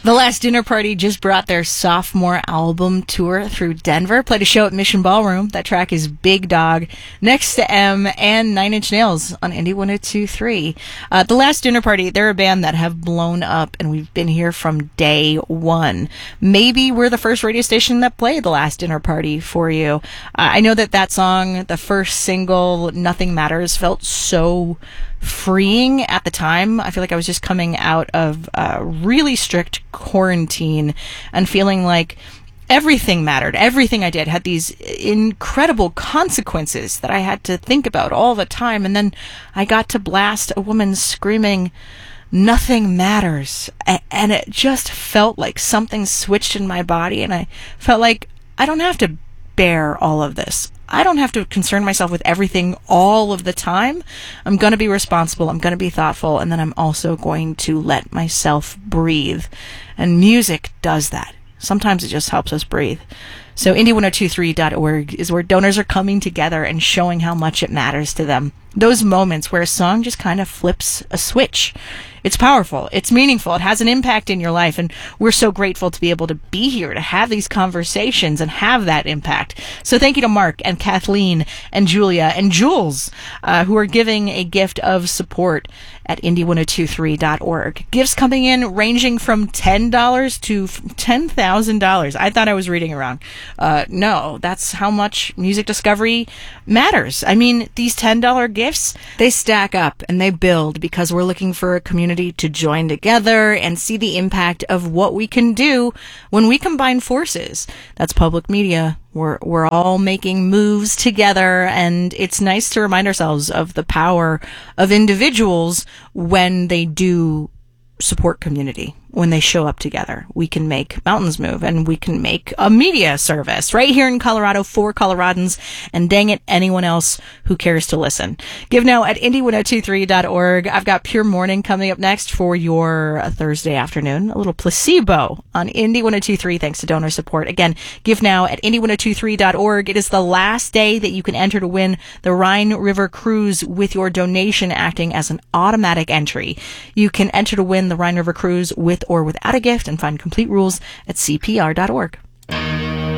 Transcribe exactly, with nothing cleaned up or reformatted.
The Last Dinner Party just brought their sophomore album tour through Denver. Played a show at Mission Ballroom. That track is Big Dog, Next to M, and Nine Inch Nails on Indie one oh two point three. Uh, the Last Dinner Party, they're a band that have blown up, and we've been here from day one. Maybe we're the first radio station that played The Last Dinner Party for you. Uh, I know that that song, the first single, Nothing Matters, felt so freeing at the time. I feel like I was just coming out of a really strict quarantine and feeling like everything mattered. Everything I did had these incredible consequences that I had to think about all the time. And then I got to blast a woman screaming, "Nothing matters." And it just felt like something switched in my body. And I felt like I don't have to bear all of this. I don't have to concern myself with everything all of the time. I'm going to be responsible. I'm going to be thoughtful. And then I'm also going to let myself breathe. And music does that. Sometimes it just helps us breathe. So indie one oh two three dot org is where donors are coming together and showing how much it matters to them. Those moments where a song just kind of flips a switch. It's powerful. It's meaningful. It has an impact in your life. And we're so grateful to be able to be here, to have these conversations and have that impact. So thank you to Mark and Kathleen and Julia and Jules, uh, who are giving a gift of support at indie one oh two three dot org. Gifts coming in ranging from ten dollars to ten thousand dollars. I thought I was reading it wrong. Uh, no, that's how much music discovery matters. I mean, these ten dollars gifts, they stack up and they build because we're looking for a community to join together and see the impact of what we can do when we combine forces. That's public media. We're, we're all making moves together, and it's nice to remind ourselves of the power of individuals when they do support community. When they show up together, we can make mountains move, and we can make a media service right here in Colorado for Coloradans, and dang it, anyone else who cares to listen. Give now at indie one oh two three dot org. I've got Pure Morning coming up next for your Thursday afternoon. A little placebo on Indie one oh two three thanks to donor support. Again, give now at indie one oh two three dot org. It is the last day that you can enter to win the Rhine River Cruise with your donation acting as an automatic entry. You can enter to win the Rhine River Cruise with or without a gift, and find complete rules at c p r dot org.